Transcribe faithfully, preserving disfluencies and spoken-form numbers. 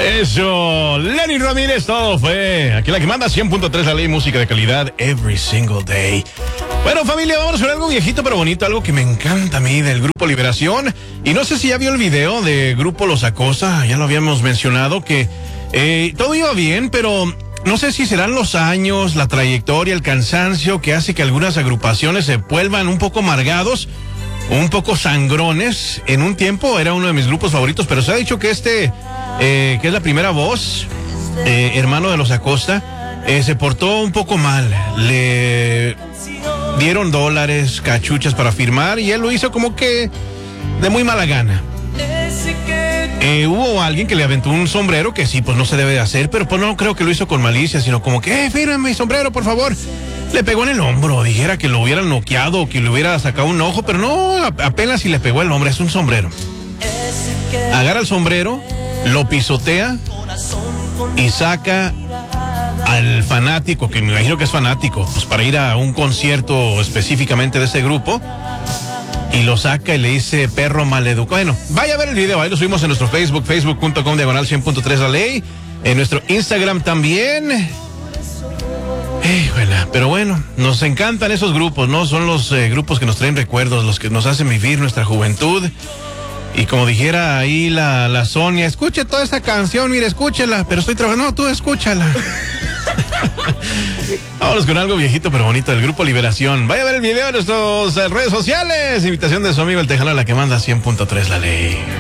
Eso, Lenny Ramírez, todo fue. Aquí la que manda cien punto tres la ley, música de calidad every single day. Bueno, familia, vamos a ver algo viejito pero bonito, algo que me encanta a mí del Grupo Liberación. Y no sé si ya vio el video de Grupo Los Acosta, ya lo habíamos mencionado, que eh, todo iba bien, pero no sé si serán los años, la trayectoria, el cansancio que hace que algunas agrupaciones se vuelvan un poco amargados, un poco sangrones. En un tiempo era uno de mis grupos favoritos, pero se ha dicho que este, eh, que es la primera voz, eh, hermano de Los Acosta, eh, se portó un poco mal. Le dieron dólares, cachuchas para firmar y él lo hizo como que de muy mala gana. Eh, hubo alguien que le aventó un sombrero que sí, pues no se debe de hacer, pero pues no creo que lo hizo con malicia, sino como que, eh, fírame mi sombrero, por favor. Le pegó en el hombro, dijera que lo hubiera noqueado o que le hubiera sacado un ojo, pero no, apenas si le pegó el hombro, es un sombrero. Agarra el sombrero, lo pisotea y saca al fanático, que me imagino que es fanático, pues para ir a un concierto específicamente de ese grupo, y lo saca y le dice perro maleducado. Bueno, vaya a ver el video, ahí lo subimos en nuestro Facebook, facebook punto com diagonal cien punto tres la ley, en nuestro Instagram también. Híjole, pero bueno, nos encantan esos grupos, ¿no? Son los eh, grupos que nos traen recuerdos, los que nos hacen vivir nuestra juventud. Y como dijera ahí la, la Sonia, escuche toda esta canción, mire, escúchela, pero estoy trabajando, no, tú escúchala. Vámonos con algo viejito pero bonito del Grupo Liberación. Vaya a ver el video en nuestras redes sociales. Invitación de su amigo el Tejano, la que manda cien punto tres la ley.